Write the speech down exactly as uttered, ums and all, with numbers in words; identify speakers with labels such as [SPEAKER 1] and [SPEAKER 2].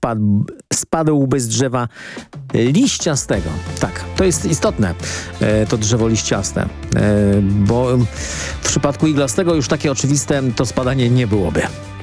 [SPEAKER 1] spadł, spadłby z drzewa liściastego. Tak, to jest istotne, to drzewo liściaste, bo w przypadku iglastego już takie oczywiste to spadanie nie byłoby.